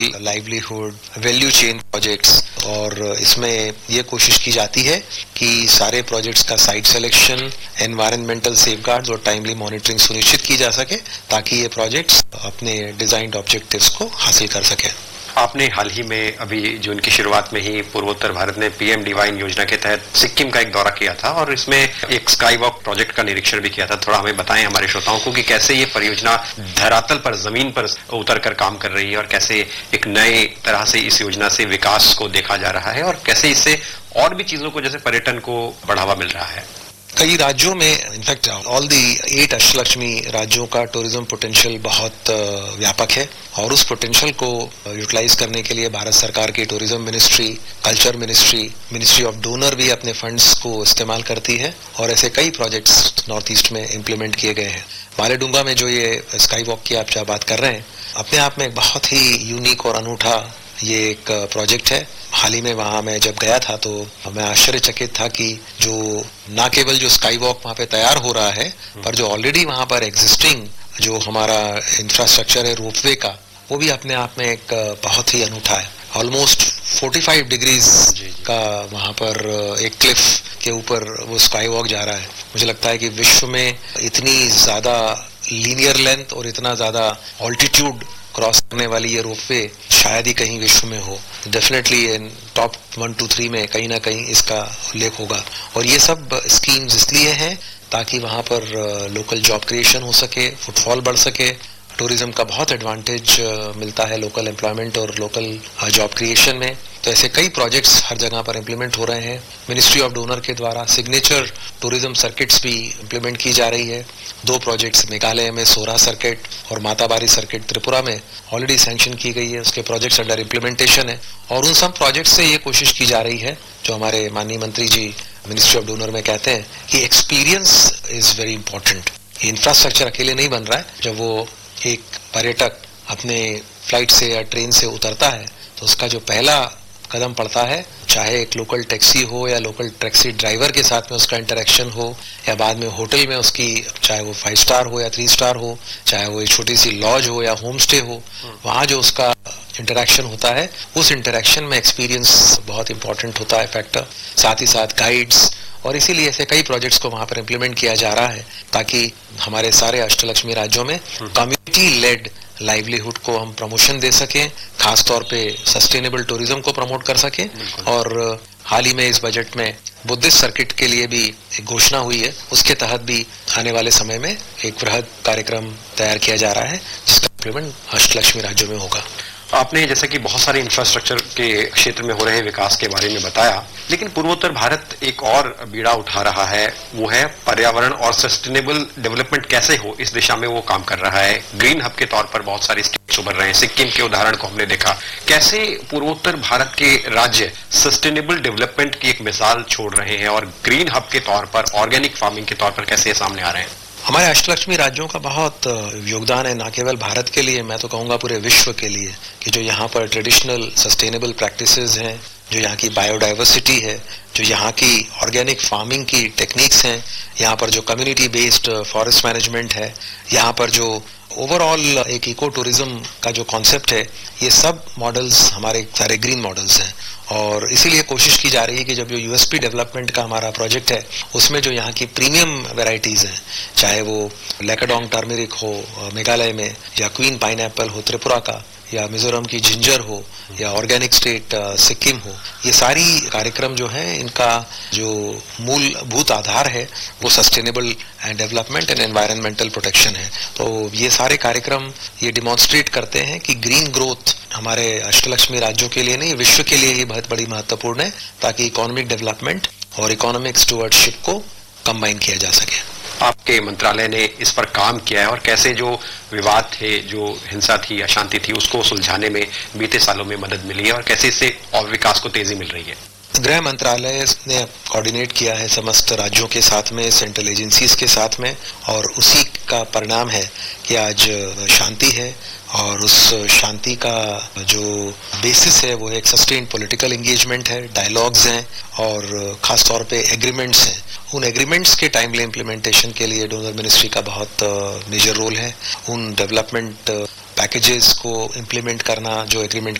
Livelihood, value chain projects, और इसमें ये कोशिश की जाती है कि सारे प्रोजेक्ट्स का साइट सिलेक्शन, एनवायरमेंटल सेफगार्ड्स और टाइमली मॉनिटरिंग सुनिश्चित की जा सके ताकि ये प्रोजेक्ट्स अपने डिजाइन्ड ऑब्जेक्टिव्स को हासिल कर सकें। आपने हाल ही में अभी जून की शुरुआत में ही पूर्वोत्तर भारत में पीएम डिवाइन योजना के तहत सिक्किम का एक दौरा किया था और इसमें एक स्काई वॉक प्रोजेक्ट का निरीक्षण भी किया था। थोड़ा हमें बताएं हमारे श्रोताओं को कि कैसे ये परियोजना धरातल पर, जमीन पर उतर कर काम कर रही है और कैसे एक नए तरह से इस योजना से विकास को देखा जा रहा है और कैसे इससे और भी चीजों को, जैसे पर्यटन को बढ़ावा मिल रहा है। कई राज्यों में, इनफैक्ट ऑल दी 8 अष्टलक्ष्मी राज्यों का टूरिज्म पोटेंशियल बहुत व्यापक है और उस पोटेंशियल को यूटिलाइज करने के लिए भारत सरकार की tourism ministry, culture ministry, ministry of donor भी अपने फंड्स को इस्तेमाल करती है और ऐसे कई प्रोजेक्ट्स नॉर्थ ईस्ट में इम्प्लीमेंट किए गए हैं। मालेडुंगा में जो ये स्काई वॉक की आप जब बात कर रहे हैं, अपने आप में एक बहुत ही यूनिक और अनूठा ये एक प्रोजेक्ट है। हाल ही में वहां मैं जब गया था तो मैं आश्चर्यचकित था कि जो ना केवल जो स्काई वॉक वहां पे तैयार हो रहा है, पर जो ऑलरेडी वहां पर एग्जिस्टिंग जो हमारा इंफ्रास्ट्रक्चर है रोपवे का, वो भी अपने आप में एक बहुत ही अनूठा है। ऑलमोस्ट 45 डिग्रीज का वहां पर एक क्लिफ के ऊपर वो स्काई वॉक जा रहा है। मुझे लगता है कि विश्व में इतनी ज्यादा लीनियर लेंथ और इतना ज्यादा ऑल्टीट्यूड क्रॉस करने वाली ये रोपवे शायद ही कहीं विश्व में हो। डेफिनेटली इन टॉप 1 to 3 में कहीं ना कहीं इसका उल्लेख होगा। और ये सब स्कीम्स इसलिए हैं ताकि वहां पर लोकल जॉब क्रिएशन हो सके, फुटफॉल बढ़ सके, टूरिज्म का बहुत एडवांटेज मिलता है लोकल एम्प्लॉयमेंट और लोकल जॉब क्रिएशन में। तो ऐसे कई प्रोजेक्ट्स हर जगह पर इम्प्लीमेंट हो रहे हैं। मिनिस्ट्री ऑफ डोनर के द्वारा सिग्नेचर टूरिज्म सर्किट्स भी इम्प्लीमेंट की जा रही है। 2 प्रोजेक्ट्स मेघालय में सोरा सर्किट और माताबारी सर्किट त्रिपुरा में ऑलरेडी सैंक्शन की गई है, उसके प्रोजेक्ट्स अंडर इम्प्लीमेंटेशन है। और उन सब प्रोजेक्ट से ये कोशिश की जा रही है, जो हमारे माननीय मंत्री जी मिनिस्ट्री ऑफ डोनर में कहते हैं कि experience is very important. Infrastructure अकेले नहीं बन रहा है। जब वो एक पर्यटक अपने फ्लाइट से या ट्रेन से उतरता है तो उसका जो पहला कदम पड़ता है, चाहे एक लोकल टैक्सी हो या लोकल टैक्सी ड्राइवर के साथ में उसका इंटरेक्शन हो, या बाद में होटल में उसकी, चाहे वो 5 स्टार हो या 3 स्टार हो, चाहे वो एक छोटी सी लॉज हो या होम स्टे हो, वहां जो उसका इंटरेक्शन होता है, उस इंटरेक्शन में एक्सपीरियंस बहुत इंपॉर्टेंट होता है फैक्टर। साथ ही साथ गाइड्स, और इसीलिए ऐसे कई प्रोजेक्ट्स को वहां पर इम्प्लीमेंट किया जा रहा है ताकि हमारे सारे अष्टलक्ष्मी राज्यों में कम्युनिटी लेड लाइवलीहुड को हम प्रमोशन दे सकें, खासतौर पे सस्टेनेबल टूरिज्म को प्रमोट कर सकें। और हाल ही में इस बजट में बुद्धिस्ट सर्किट के लिए भी एक घोषणा हुई है, उसके तहत भी आने वाले समय में एक वृहद कार्यक्रम तैयार किया जा रहा है जिसका इम्प्लीमेंट अष्टलक्ष्मी राज्यों में होगा। आपने जैसे कि बहुत सारे इंफ्रास्ट्रक्चर के क्षेत्र में हो रहे विकास के बारे में बताया, लेकिन पूर्वोत्तर भारत एक और बीड़ा उठा रहा है, वो है पर्यावरण और सस्टेनेबल डेवलपमेंट कैसे हो, इस दिशा में वो काम कर रहा है। ग्रीन हब के तौर पर बहुत सारे स्कीम्स उभर रहे हैं। सिक्किम के उदाहरण को हमने देखा। कैसे पूर्वोत्तर भारत के राज्य सस्टेनेबल डेवलपमेंट की एक मिसाल छोड़ रहे हैं और ग्रीन हब के तौर पर, ऑर्गेनिक फार्मिंग के तौर पर कैसे ये सामने आ रहे हैं? हमारे अष्टलक्ष्मी राज्यों का बहुत योगदान है, ना केवल भारत के लिए, मैं तो कहूँगा पूरे विश्व के लिए, कि जो यहाँ पर ट्रेडिशनल सस्टेनेबल प्रैक्टिसेस हैं, जो यहाँ की बायोडाइवर्सिटी है, जो यहाँ की ऑर्गेनिक फार्मिंग की टेक्निक्स हैं, यहाँ पर जो कम्युनिटी बेस्ड फॉरेस्ट मैनेजमेंट है, यहाँ पर जो ओवरऑल एक इको टूरिज्म का जो कॉन्सेप्ट है, ये सब मॉडल्स हमारे सारे ग्रीन मॉडल्स हैं। और इसीलिए कोशिश की जा रही है कि जब जो यूएसपी डेवलपमेंट का हमारा प्रोजेक्ट है, उसमें जो यहाँ की प्रीमियम वेराइटीज हैं, चाहे वो लैकाडोंग टर्मरिक हो मेघालय में, या क्वीन पाइनएप्पल हो त्रिपुरा का, या मिजोरम की जिंजर हो, या ऑर्गेनिक स्टेट सिक्किम हो, ये सारी कार्यक्रम जो हैं, इनका जो मूलभूत आधार है वो sustainable development and environmental protection है। तो ये सारे कार्यक्रम ये डिमॉन्स्ट्रेट करते हैं कि ग्रीन ग्रोथ हमारे अष्टलक्ष्मी राज्यों के लिए नहीं, विश्व के लिए ये बहुत बड़ी महत्वपूर्ण है, ताकि इकोनॉमिक डेवलपमेंट और इकोनॉमिक स्टुवर्डशिप को कंबाइन किया जा सके। आपके मंत्रालय ने इस पर काम किया है और कैसे जो विवाद थे, जो हिंसा थी, अशांति थी, उसको सुलझाने में बीते सालों में मदद मिली है और कैसे इससे और विकास को तेजी मिल रही है? गृह मंत्रालय ने कोऑर्डिनेट किया है समस्त राज्यों के साथ में, सेंट्रल एजेंसीज के साथ में, और उसी का परिणाम है कि आज शांति है। और उस शांति का जो बेसिस है वो एक सस्टेन्ड पॉलिटिकल एंगेजमेंट है, डायलॉग्स हैं और खास तौर पे एग्रीमेंट्स हैं। उन एग्रीमेंट्स के टाइमली इम्प्लीमेंटेशन के लिए डोनर मिनिस्ट्री का बहुत मेजर रोल है। उन डेवलपमेंट पैकेजेस को इम्प्लीमेंट करना जो एग्रीमेंट